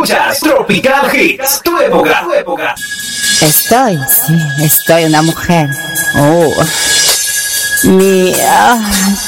Escuchas Tropical Hits, tu época, tu época. Estoy una mujer. Oh,